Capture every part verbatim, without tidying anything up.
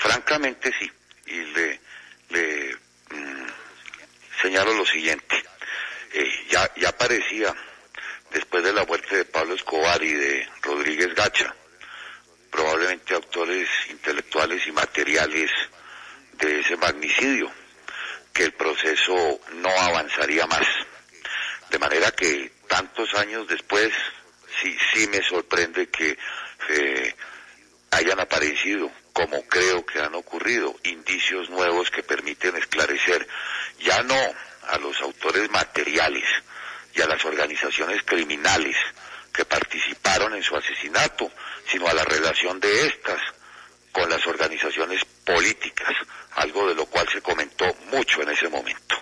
Francamente sí, y le, le mmm, señalo lo siguiente, eh, ya, ya parecía, después de la muerte de Pablo Escobar y de Rodríguez Gacha, probablemente autores intelectuales y materiales de ese magnicidio, que el proceso no avanzaría más. De manera que tantos años después, sí, sí me sorprende que eh, hayan aparecido, como creo que han ocurrido, indicios nuevos que permiten esclarecer ya no a los autores materiales y a las organizaciones criminales que participaron en su asesinato, sino a la relación de estas con las organizaciones políticas, algo de lo cual se comentó mucho en ese momento.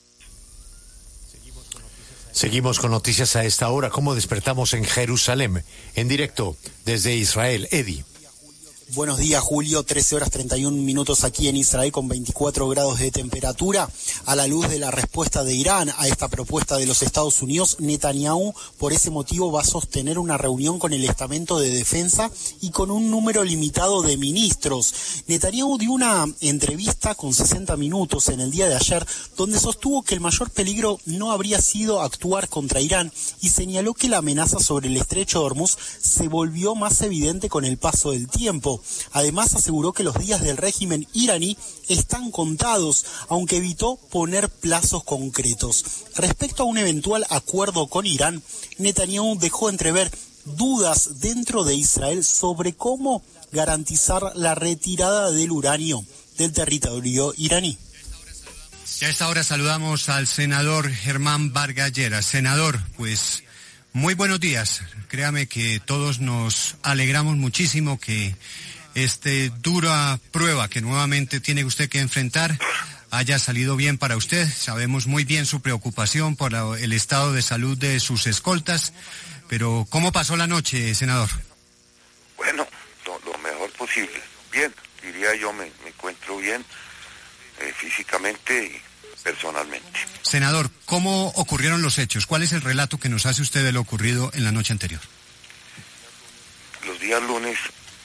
Seguimos con noticias a esta hora. ¿Cómo despertamos en Jerusalén? En directo desde Israel. Eddie. Buenos días, Julio. trece horas treinta y un minutos aquí en Israel con veinticuatro grados de temperatura. A la luz de la respuesta de Irán a esta propuesta de los Estados Unidos, Netanyahu por ese motivo va a sostener una reunión con el estamento de defensa y con un número limitado de ministros. Netanyahu dio una entrevista con sesenta minutos en el día de ayer donde sostuvo que el mayor peligro no habría sido actuar contra Irán y señaló que la amenaza sobre el estrecho de Hormuz se volvió más evidente con el paso del tiempo. Además, aseguró que los días del régimen iraní están contados, aunque evitó poner plazos concretos. Respecto a un eventual acuerdo con Irán, Netanyahu dejó entrever dudas dentro de Israel sobre cómo garantizar la retirada del uranio del territorio iraní. Y a esta hora saludamos al senador Germán Vargas Lleras. Senador, pues muy buenos días. Créame que todos nos alegramos muchísimo que este dura prueba que nuevamente tiene usted que enfrentar haya salido bien para usted. Sabemos muy bien su preocupación por la, el estado de salud de sus escoltas, pero ¿cómo pasó la noche, senador? Bueno, lo, lo mejor posible. Bien, diría yo, me, me encuentro bien eh, físicamente y personalmente. Senador, ¿cómo ocurrieron los hechos? ¿Cuál es el relato que nos hace usted de lo ocurrido en la noche anterior? Los días lunes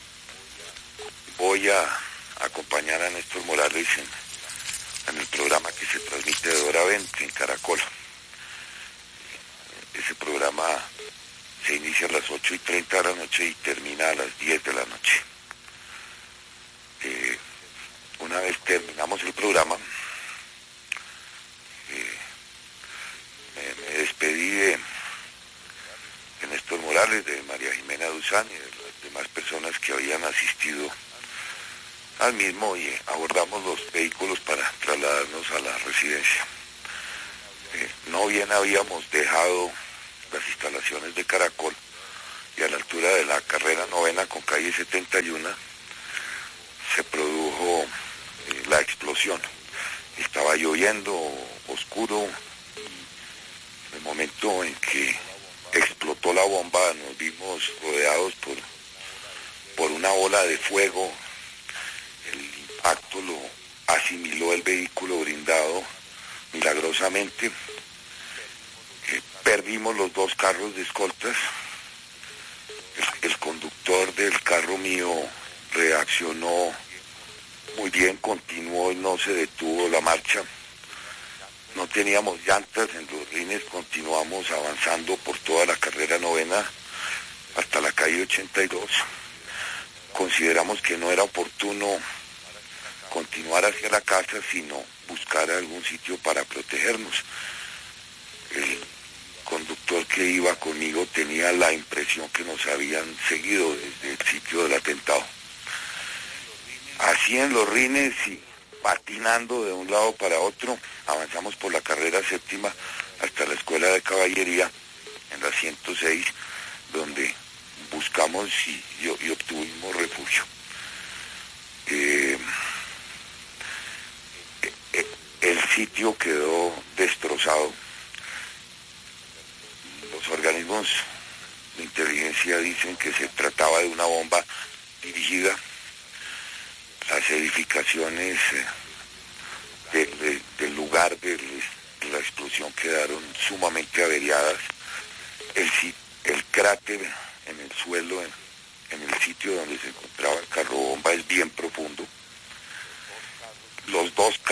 voy a acompañar a Néstor Morales en, en el programa que se transmite de hora veinte en Caracol. Ese programa se inicia a las ocho y treinta de la noche y termina a las diez de la noche. Eh, una vez terminamos el programa, eh, me, me despedí de, de Néstor Morales, de María Jimena Duzán y de las demás personas que habían asistido al mismo y abordamos los vehículos para trasladarnos a la residencia. Eh, no bien habíamos dejado las instalaciones de Caracol y a la altura de la carrera novena con calle setenta y uno se produjo eh, la explosión. Estaba lloviendo, oscuro, y el momento en que explotó la bomba nos vimos rodeados por, por una ola de fuego. El impacto lo asimiló el vehículo blindado milagrosamente. Eh, perdimos los dos carros de escoltas. El, el conductor del carro mío reaccionó muy bien, continuó y no se detuvo la marcha. No teníamos llantas en los rines, continuamos avanzando por toda la carrera novena hasta la calle ochenta y dos. Consideramos que no era oportuno continuar hacia la casa, sino buscar algún sitio para protegernos. El conductor que iba conmigo tenía la impresión que nos habían seguido desde el sitio del atentado. Así en los rines y patinando de un lado para otro, avanzamos por la carrera séptima hasta la escuela de caballería en la ciento seis, donde buscamos y, y, y obtuvimos refugio. Eh, eh, el sitio quedó destrozado. Los organismos de inteligencia dicen que se trataba de una bomba dirigida. Las edificaciones eh, de, de, del lugar de, de la explosión quedaron sumamente averiadas. El, el cráter en el suelo, en, en el sitio donde se encontraba el carro bomba, es bien profundo.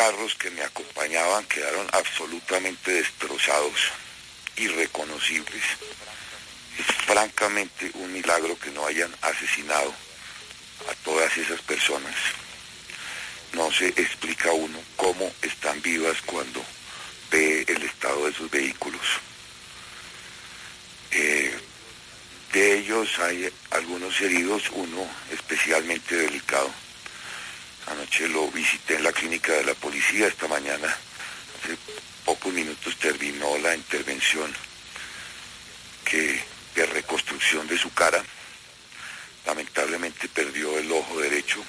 carros que me acompañaban quedaron absolutamente destrozados, irreconocibles. Es francamente un milagro que no hayan asesinado a todas esas personas. No se explica uno cómo están vivas cuando ve el estado de sus vehículos. Eh, de ellos hay algunos heridos, uno especialmente delicado. Anoche lo visité en la clínica de la policía, esta mañana, hace pocos minutos terminó la intervención que, de reconstrucción de su cara. Lamentablemente perdió el ojo derecho.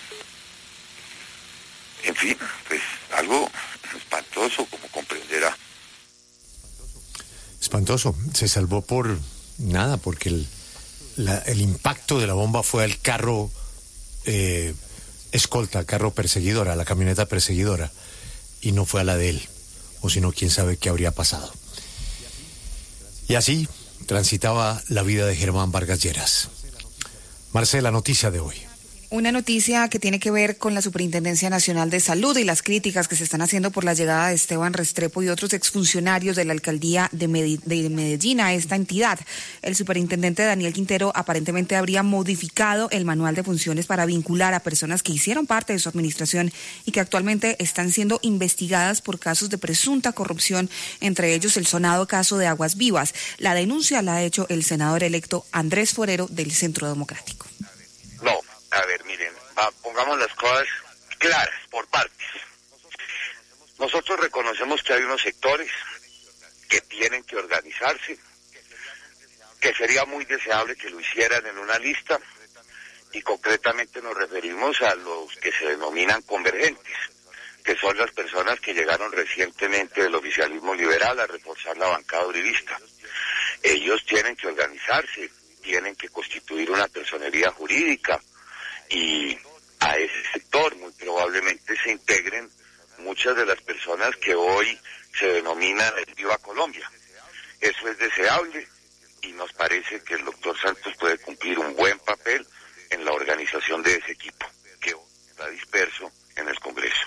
En fin, pues algo espantoso, como comprenderá. Espantoso. Se salvó por nada, porque el, la, el impacto de la bomba fue al carro eh, escolta, carro perseguidora, la camioneta perseguidora, y no fue a la de él, o si no, quién sabe qué habría pasado. Y así transitaba la vida de Germán Vargas Lleras. Marcela, noticia de hoy. Una noticia que tiene que ver con la Superintendencia Nacional de Salud y las críticas que se están haciendo por la llegada de Esteban Restrepo y otros exfuncionarios de la alcaldía de Medellín a esta entidad. El superintendente Daniel Quintero aparentemente habría modificado el manual de funciones para vincular a personas que hicieron parte de su administración y que actualmente están siendo investigadas por casos de presunta corrupción, entre ellos el sonado caso de Aguas Vivas. La denuncia la ha hecho el senador electo Andrés Forero del Centro Democrático. No. A ver, miren, va, pongamos las cosas claras, por partes. Nosotros reconocemos que hay unos sectores que tienen que organizarse, que sería muy deseable que lo hicieran en una lista, y concretamente nos referimos a los que se denominan convergentes, que son las personas que llegaron recientemente del oficialismo liberal a reforzar la bancada uribista. Ellos tienen que organizarse, tienen que constituir una personería jurídica, y a ese sector muy probablemente se integren muchas de las personas que hoy se denominan el Viva Colombia. Eso es deseable y nos parece que el doctor Santos puede cumplir un buen papel en la organización de ese equipo, que está disperso en el Congreso.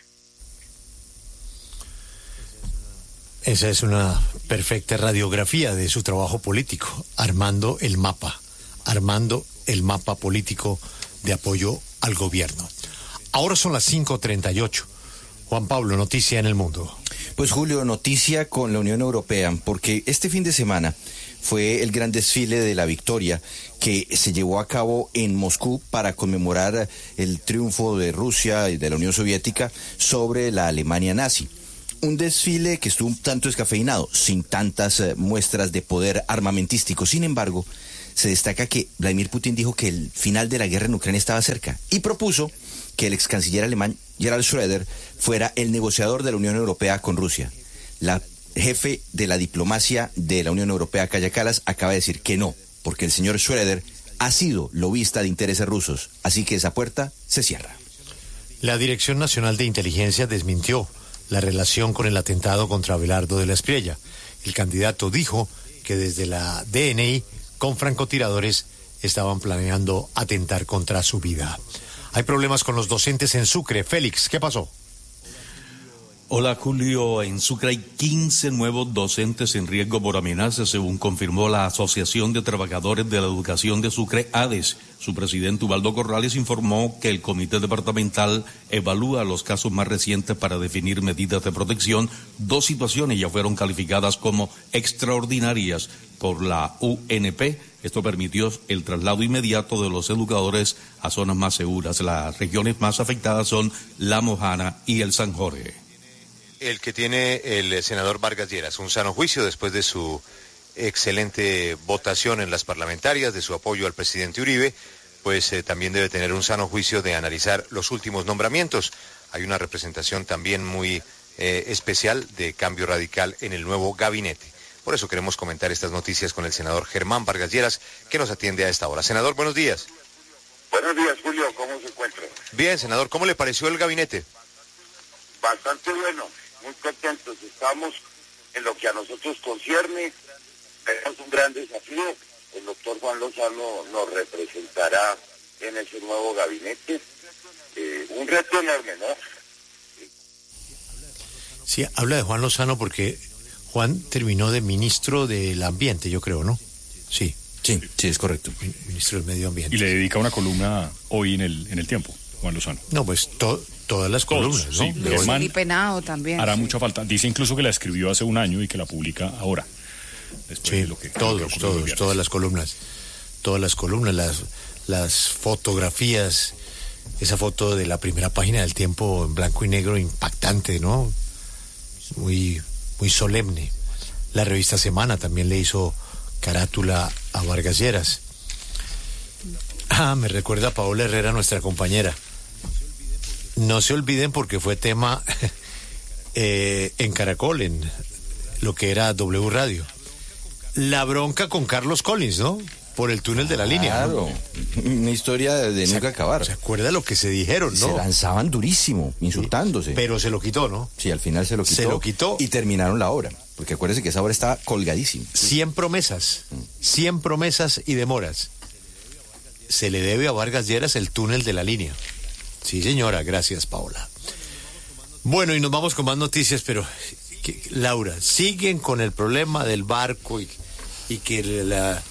Esa es una perfecta radiografía de su trabajo político, armando el mapa, armando el mapa político de apoyo al gobierno. Ahora son las cinco treinta y ocho. Juan Pablo, noticia en el mundo. Pues Julio, noticia con la Unión Europea, porque este fin de semana fue el gran desfile de la victoria que se llevó a cabo en Moscú para conmemorar el triunfo de Rusia y de la Unión Soviética sobre la Alemania nazi. Un desfile que estuvo un tanto descafeinado, sin tantas eh, muestras de poder armamentístico. Sin embargo, se destaca que Vladimir Putin dijo que el final de la guerra en Ucrania estaba cerca y propuso que el ex canciller alemán Gerhard Schröder fuera el negociador de la Unión Europea con Rusia. La jefe de la diplomacia de la Unión Europea, Kaja Kallas, acaba de decir que no, porque el señor Schröder ha sido lobista de intereses rusos, así que esa puerta se cierra. La Dirección Nacional de Inteligencia desmintió la relación con el atentado contra Abelardo de la Espriella. El candidato dijo que desde la D N I con francotiradores estaban planeando atentar contra su vida. Hay problemas con los docentes en Sucre. Félix, ¿qué pasó? Hola Julio, en Sucre hay quince nuevos docentes en riesgo por amenazas, según confirmó la Asociación de Trabajadores de la Educación de Sucre, ADES. Su presidente Ubaldo Corrales informó que el comité departamental evalúa los casos más recientes para definir medidas de protección. Dos situaciones ya fueron calificadas como extraordinarias por la U N P. Esto permitió el traslado inmediato de los educadores a zonas más seguras. Las regiones más afectadas son La Mojana y el San Jorge. El que tiene el senador Vargas Lleras, un sano juicio después de su excelente votación en las parlamentarias, de su apoyo al presidente Uribe, pues eh, también debe tener un sano juicio de analizar los últimos nombramientos. Hay una representación también muy eh, especial de Cambio Radical en el nuevo gabinete. Por eso queremos comentar estas noticias con el senador Germán Vargas Lleras, que nos atiende a esta hora. Senador, buenos días. Buenos días, Julio, ¿cómo se encuentra? Bien, senador, ¿cómo le pareció el gabinete? Bastante bueno, muy contentos. Estamos en lo que a nosotros concierne. Tenemos un gran desafío. El doctor Juan Lozano nos representará en ese nuevo gabinete. Eh, un reto enorme, ¿no? Sí, habla de Juan Lozano porque Juan terminó de ministro del Ambiente, yo creo, ¿no? Sí. Sí, sí, es correcto. Ministro del Medio Ambiente. Y le dedica una columna hoy en el en el Tiempo, Juan Lozano. No, pues to, todas las Todos, columnas, ¿no? sí. Luis Felipe Nao también. Hará sí. mucha falta. Dice incluso que la escribió hace un año y que la publica ahora. Después Sí, de lo que, todos, lo que todos, todas las columnas. Todas las columnas, las, las fotografías. Esa foto de la primera página del Tiempo en blanco y negro, impactante, ¿no? Muy, muy solemne. La revista Semana también le hizo carátula a Vargas Lleras. Ah, me recuerda a Paola Herrera, nuestra compañera. No se olviden porque fue tema eh, en Caracol, en lo que era W Radio. La bronca con Carlos Collins, ¿no? Por el túnel de la línea. Claro, ¿no? Una historia de nunca acabar. ¿Se acuerda lo que se dijeron, no? Se lanzaban durísimo, insultándose. Pero se lo quitó, ¿no? Sí, al final se lo quitó. Se lo quitó. Y terminaron la obra. Porque acuérdense que esa obra está colgadísima. Cien promesas, cien promesas y demoras. Se le debe a Vargas Lleras el túnel de la línea. Sí, señora, gracias, Paola. Bueno, y nos vamos con más noticias, pero que, Laura, siguen con el problema del barco y, y que la,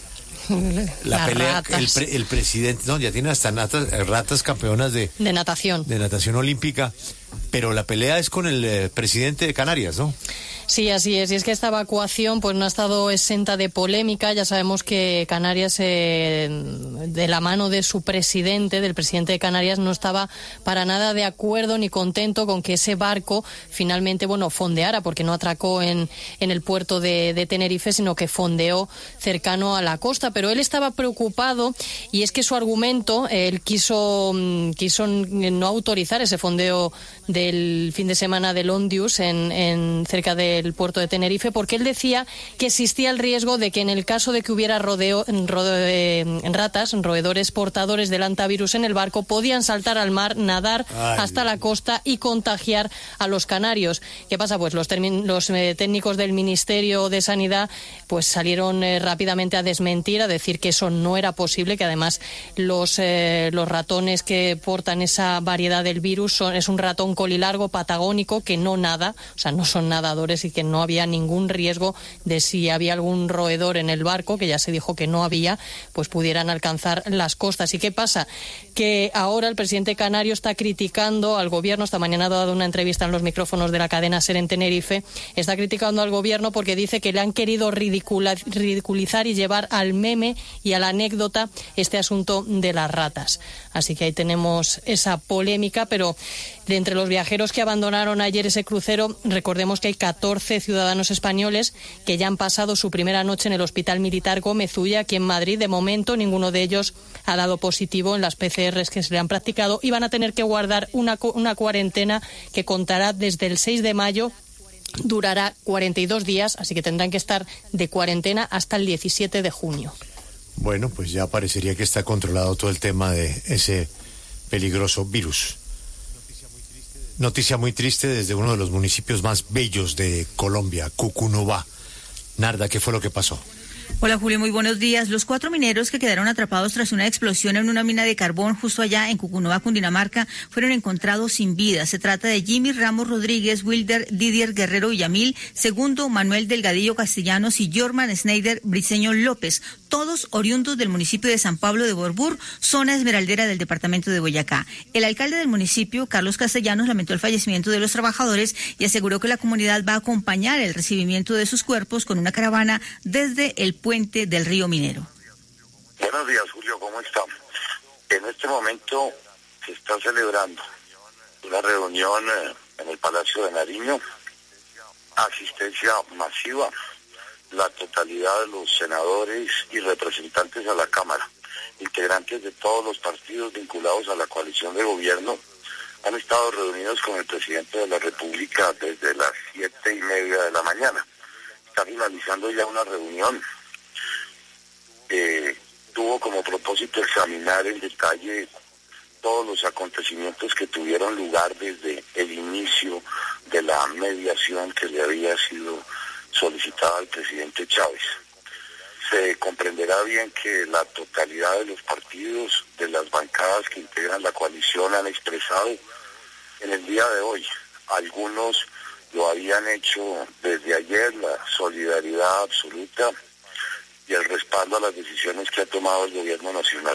la pelea, el, pre, el presidente, no, ya tiene hasta natas, ratas campeonas de, de natación. De natación olímpica, pero la pelea es con el eh, presidente de Canarias, ¿no? Sí, así es. Y es que esta evacuación pues no ha estado exenta de polémica. Ya sabemos que Canarias, eh, de la mano de su presidente, del presidente de Canarias, no estaba para nada de acuerdo ni contento con que ese barco finalmente, bueno, fondeara, porque no atracó en, en el puerto de, de Tenerife, sino que fondeó cercano a la costa. Pero él estaba preocupado y es que su argumento, él quiso, quiso no autorizar ese fondeo del fin de semana del Ondius en, en cerca de el puerto de Tenerife, porque él decía que existía el riesgo de que en el caso de que hubiera rodeo, rodeo, eh, ratas, roedores portadores del hantavirus en el barco, podían saltar al mar, nadar Ay, hasta la costa y contagiar a los canarios. ¿Qué pasa? Pues los, los eh, técnicos del Ministerio de Sanidad pues salieron eh, rápidamente a desmentir, a decir que eso no era posible, que además los, eh, los ratones que portan esa variedad del virus son, es un ratón colilargo patagónico que no nada, o sea, no son nadadores y que no había ningún riesgo de si había algún roedor en el barco, que ya se dijo que no había, pues pudieran alcanzar las costas. ¿Y qué pasa? Que ahora el presidente canario está criticando al gobierno, esta mañana ha dado una entrevista en los micrófonos de la cadena SER en Tenerife, está criticando al gobierno porque dice que le han querido ridiculizar y llevar al meme y a la anécdota este asunto de las ratas. Así que ahí tenemos esa polémica, pero de entre los viajeros que abandonaron ayer ese crucero, recordemos que hay catorce ciudadanos españoles que ya han pasado su primera noche en el Hospital Militar Gómez Ulla, aquí en Madrid. De momento, ninguno de ellos ha dado positivo en las P C Rs que se le han practicado y van a tener que guardar una, una cuarentena que contará desde el seis de mayo. Durará cuarenta y dos días, así que tendrán que estar de cuarentena hasta el diecisiete de junio. Bueno, pues ya parecería que está controlado todo el tema de ese peligroso virus. Noticia muy triste desde uno de los municipios más bellos de Colombia, Cucunubá. Narda, ¿qué fue lo que pasó? Hola Julio, muy buenos días. Los cuatro mineros que quedaron atrapados tras una explosión en una mina de carbón justo allá en Cucunubá, Cundinamarca, fueron encontrados sin vida. Se trata de Jimmy Ramos Rodríguez, Wilder Didier Guerrero Villamil, Segundo Manuel Delgadillo Castellanos y Jorman Schneider Briceño López, todos oriundos del municipio de San Pablo de Borbur, zona esmeraldera del departamento de Boyacá. El alcalde del municipio, Carlos Castellanos, lamentó el fallecimiento de los trabajadores y aseguró que la comunidad va a acompañar el recibimiento de sus cuerpos con una caravana desde el puente del río Minero. Buenos días, Julio, ¿cómo está? En este momento se está celebrando una reunión en el Palacio de Nariño, asistencia masiva, la totalidad de los senadores y representantes a la Cámara, integrantes de todos los partidos vinculados a la coalición de gobierno, han estado reunidos con el presidente de la República desde las siete y media de la mañana. Está finalizando ya una reunión. Eh, tuvo como propósito examinar en detalle todos los acontecimientos que tuvieron lugar desde el inicio de la mediación que le había sido solicitada al presidente Chávez. Se comprenderá bien que la totalidad de los partidos, de las bancadas que integran la coalición, han expresado en el día de hoy algunos lo habían hecho desde ayer, la solidaridad absoluta y el respaldo a las decisiones que ha tomado el gobierno nacional.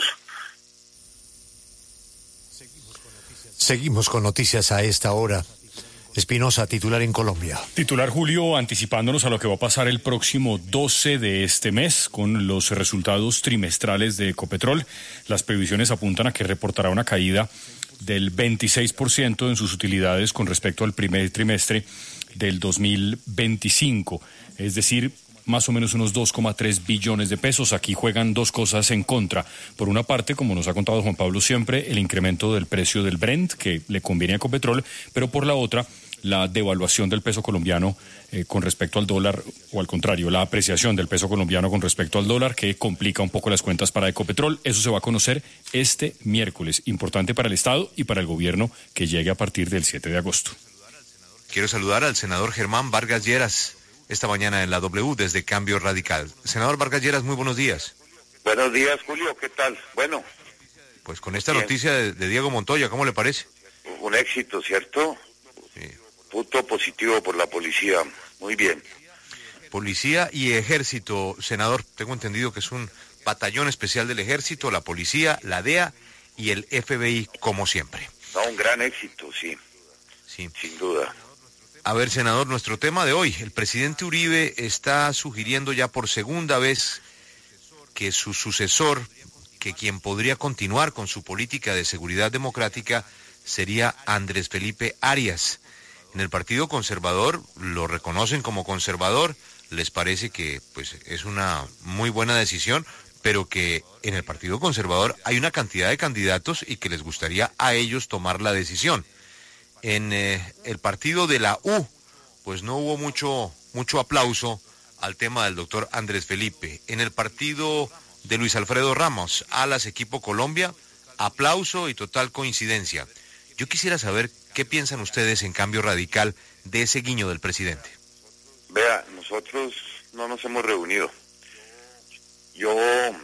Seguimos con noticias a esta hora. Espinosa, titular en Colombia. Titular, Julio, anticipándonos a lo que va a pasar el próximo doce de este mes con los resultados trimestrales de Ecopetrol. Las previsiones apuntan a que reportará una caída del veintiséis por ciento en sus utilidades con respecto al primer trimestre del dos mil veinticinco. Es decir, más o menos unos dos coma tres billones de pesos. Aquí juegan dos cosas en contra. Por una parte, como nos ha contado Juan Pablo siempre, el incremento del precio del Brent, que le conviene a Ecopetrol, pero por la otra, la devaluación del peso colombiano eh, con respecto al dólar, o al contrario, la apreciación del peso colombiano con respecto al dólar, que complica un poco las cuentas para Ecopetrol. Eso se va a conocer este miércoles. Importante para el Estado y para el gobierno, que llegue a partir del siete de agosto. Quiero saludar al senador Germán Vargas Lleras esta mañana en la W desde Cambio Radical. Senador Vargas Lleras, muy buenos días. Buenos días, Julio, ¿qué tal? Bueno. Pues con esta bien. noticia de, de Diego Montoya, ¿cómo le parece? Un éxito, ¿cierto? Sí. Punto positivo por la policía. Muy bien. Policía y ejército, senador, tengo entendido que es un batallón especial del ejército, la policía, la D E A y el F B I, como siempre. No, un gran éxito, sí. Sí. Sin duda. A ver, senador, nuestro tema de hoy. El presidente Uribe está sugiriendo ya por segunda vez que su sucesor, que quien podría continuar con su política de seguridad democrática, sería Andrés Felipe Arias. En el Partido Conservador lo reconocen como conservador, les parece que pues es una muy buena decisión, pero que en el Partido Conservador hay una cantidad de candidatos y que les gustaría a ellos tomar la decisión. En eh, el partido de la U, pues no hubo mucho, mucho aplauso al tema del doctor Andrés Felipe. En el partido de Luis Alfredo Ramos, Alas Equipo Colombia, aplauso y total coincidencia. Yo quisiera saber qué piensan ustedes en Cambio Radical de ese guiño del presidente. Vea, nosotros no nos hemos reunido. Yo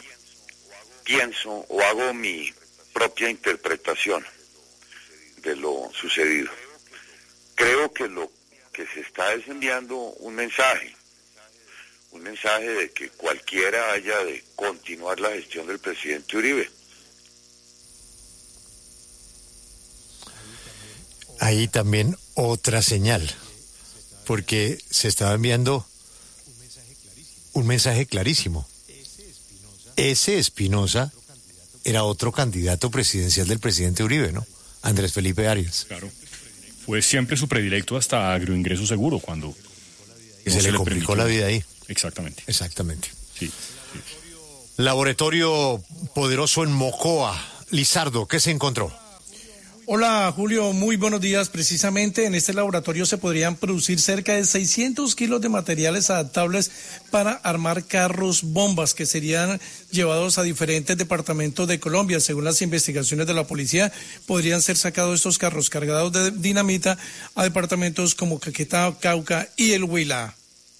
pienso o hago mi propia interpretación de lo sucedido. Creo que lo que se está es enviando un mensaje, un mensaje de que cualquiera haya de continuar la gestión del presidente Uribe. Ahí también otra señal, porque se estaba enviando un mensaje clarísimo. Ese Espinosa era otro candidato presidencial del presidente Uribe, ¿no? Andrés Felipe Arias. Claro. Fue siempre su predilecto hasta agroingreso seguro, cuando se, no se le, le complicó permitió la vida ahí. Exactamente. Exactamente. Sí, sí. Laboratorio poderoso en Mocoa. Lizardo, ¿qué se encontró? Hola Julio, muy buenos días. Precisamente en este laboratorio se podrían producir cerca de seiscientos kilos de materiales adaptables para armar carros bombas que serían llevados a diferentes departamentos de Colombia. Según las investigaciones de la policía, podrían ser sacados estos carros cargados de dinamita a departamentos como Caquetá, Cauca y el Huila.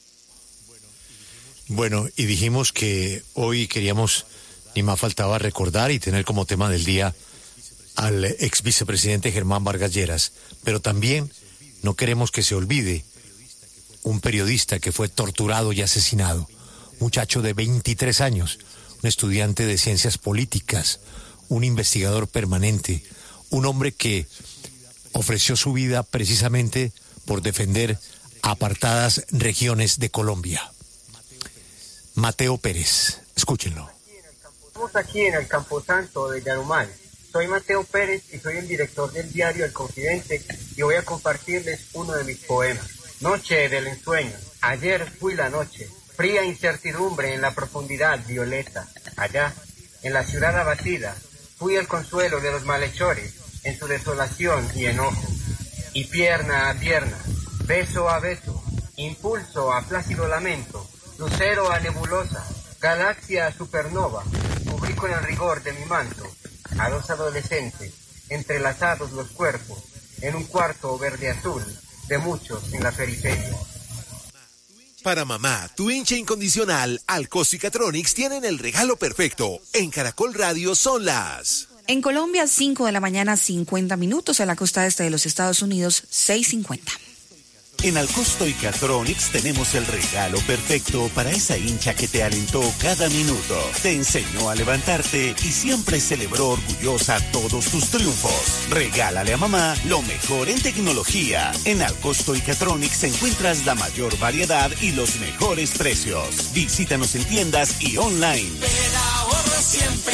Bueno, y dijimos que hoy queríamos, ni más faltaba recordar y tener como tema del día al ex vicepresidente Germán Vargas Lleras, pero también no queremos que se olvide un periodista que fue torturado y asesinado, muchacho de veintitrés años, un estudiante de ciencias políticas, un investigador permanente, un hombre que ofreció su vida precisamente por defender apartadas regiones de Colombia. Mateo Pérez, escúchenlo. Estamos aquí en el Camposanto de Yarumal. Soy Mateo Pérez y soy el director del diario El Confidente y voy a compartirles uno de mis poemas. Noche del ensueño, ayer fui la noche, fría incertidumbre en la profundidad violeta. Allá, en la ciudad abatida, fui el consuelo de los malhechores en su desolación y enojo. Y pierna a pierna, beso a beso, impulso a plácido lamento, lucero a nebulosa, galaxia a supernova, cubrí con el rigor de mi manto a dos adolescentes, entrelazados los cuerpos, en un cuarto verde-azul, de muchos en la periferia. Para mamá, tu hincha incondicional, Alcosto y Catronics tienen el regalo perfecto. En Caracol Radio son las... En Colombia, cinco de la mañana, cincuenta minutos. En la costa este de los Estados Unidos, seis cincuenta. En Alcosto y Catronics tenemos el regalo perfecto para esa hincha que te alentó cada minuto, te enseñó a levantarte y siempre celebró orgullosa todos tus triunfos. Regálale a mamá lo mejor en tecnología. En Alcosto y Catronics encuentras la mayor variedad y los mejores precios. Visítanos en tiendas y online. Te da ahorro siempre.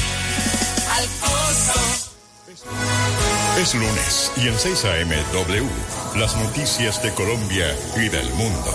Alcosto. Es lunes y en seis A M W, las noticias de Colombia y del mundo.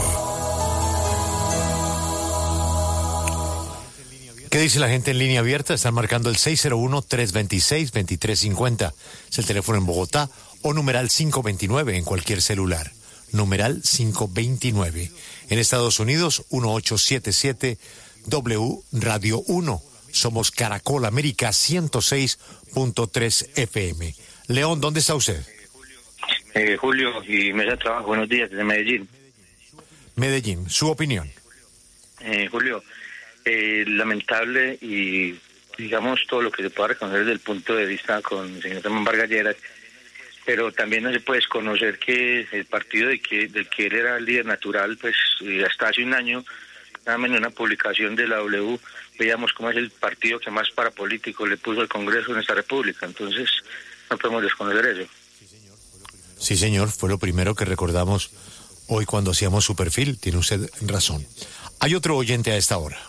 ¿Qué dice la gente en línea abierta? Están marcando el seis cero uno, tres dos seis, dos tres cinco cero. Es el teléfono en Bogotá o numeral cinco veintinueve en cualquier celular. Numeral cinco veintinueve. En Estados Unidos, uno ocho siete siete W Radio uno. Somos Caracol América ciento seis punto tres F M. León, ¿dónde está usted? Eh, Julio y Mesa Trabajo, buenos días, desde Medellín. Medellín, su opinión. Eh, Julio, eh, lamentable y digamos todo lo que se pueda reconocer desde el punto de vista con el señor Germán Vargas Lleras, pero también no se puede desconocer que el partido de que, del que él era el líder natural, pues hasta hace un año, nada menos en una publicación de la W, veíamos cómo es el partido que más parapolítico le puso al Congreso en esta república, entonces no podemos desconocer eso. Sí, señor, fue lo primero que recordamos hoy cuando hacíamos su perfil, tiene usted razón. Hay otro oyente a esta hora.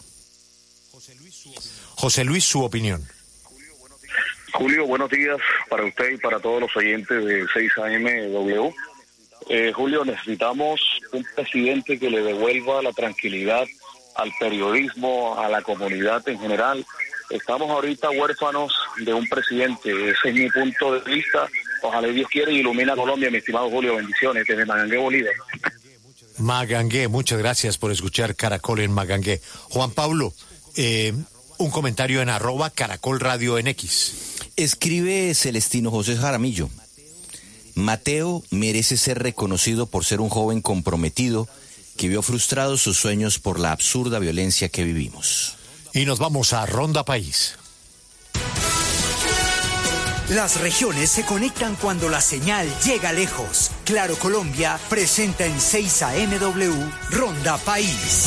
José Luis, su opinión. Julio, buenos días para usted y para todos los oyentes de seis A M W. Eh, Julio, necesitamos un presidente que le devuelva la tranquilidad al periodismo, a la comunidad en general. Estamos ahorita huérfanos de un presidente, ese es mi punto de vista. Ojalá Dios quiera y ilumina a Colombia, mi estimado Julio, bendiciones desde Magangué, Bolívar. Magangué, muchas gracias por escuchar Caracol en Magangué. Juan Pablo, eh, un comentario en arroba Caracol Radio en X. Escribe Celestino José Jaramillo. Mateo merece ser reconocido por ser un joven comprometido que vio frustrados sus sueños por la absurda violencia que vivimos. Y nos vamos a Ronda País. Las regiones se conectan cuando la señal llega lejos. Claro Colombia presenta en seis A M W Ronda País.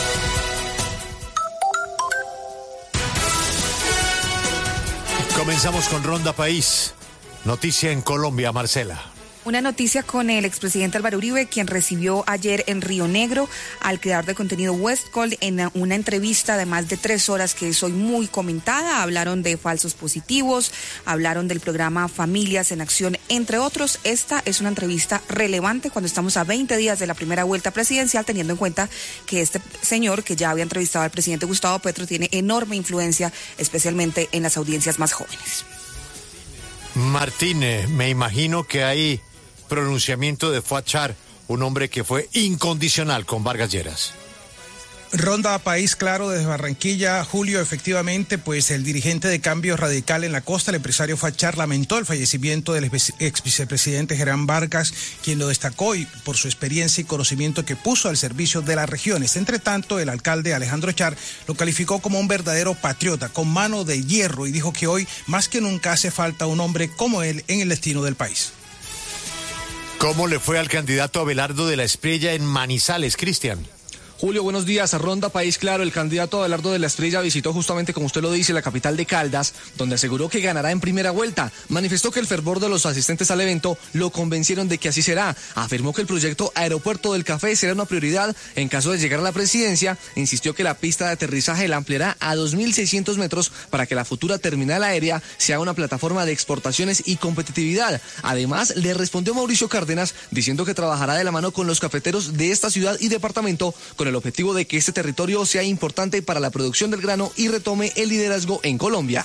Comenzamos con Ronda País. Noticia en Colombia, Marcela. Una noticia con el expresidente Álvaro Uribe, quien recibió ayer en Río Negro al creador de contenido Westcol en una entrevista de más de tres horas que es hoy muy comentada. Hablaron de falsos positivos, hablaron del programa Familias en Acción, entre otros. Esta es una entrevista relevante cuando estamos a veinte días de la primera vuelta presidencial, teniendo en cuenta que este señor, que ya había entrevistado al presidente Gustavo Petro, tiene enorme influencia, especialmente en las audiencias más jóvenes. Martínez, me imagino que hay pronunciamiento de Fuad Char, un hombre que fue incondicional con Vargas Lleras. Ronda País, claro, desde Barranquilla. Julio, efectivamente, pues el dirigente de Cambio Radical en la costa, el empresario Fuad Char, lamentó el fallecimiento del ex vicepresidente Germán Vargas, quien lo destacó y por su experiencia y conocimiento que puso al servicio de las regiones. Entre tanto, el alcalde Alejandro Char lo calificó como un verdadero patriota, con mano de hierro, y dijo que hoy, más que nunca, hace falta un hombre como él en el destino del país. ¿Cómo le fue al candidato Abelardo de la Espriella en Manizales, Cristian? Julio, buenos días. A Ronda País, claro, el candidato Abelardo de la Espriella visitó justamente, como usted lo dice, la capital de Caldas, donde aseguró que ganará en primera vuelta. Manifestó que el fervor de los asistentes al evento lo convencieron de que así será. Afirmó que el proyecto Aeropuerto del Café será una prioridad en caso de llegar a la presidencia. Insistió que la pista de aterrizaje la ampliará a dos mil seiscientos metros para que la futura terminal aérea sea una plataforma de exportaciones y competitividad. Además, le respondió Mauricio Cárdenas diciendo que trabajará de la mano con los cafeteros de esta ciudad y departamento con el objetivo de que este territorio sea importante para la producción del grano y retome el liderazgo en Colombia.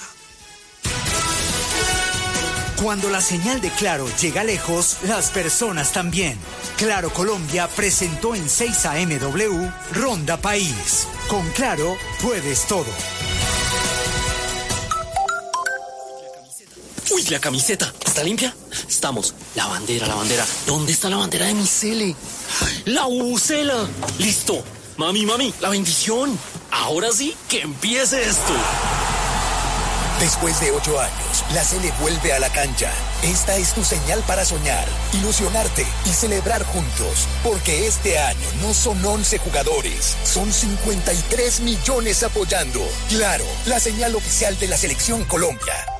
Cuando la señal de Claro llega lejos, las personas también. Claro Colombia presentó en seis A M W Ronda País. Con Claro puedes todo. Uy, la camiseta, ¿está limpia? Estamos. La bandera, la bandera. ¿Dónde está la bandera de mi cele? ¡La bubucela! ¡Listo! Mami, mami, la bendición. Ahora sí, que empiece esto. Después de ocho años, la Sele vuelve a la cancha. Esta es tu señal para soñar, ilusionarte y celebrar juntos. Porque este año no son once jugadores, son cincuenta y tres millones apoyando. Claro, la señal oficial de la Selección Colombia.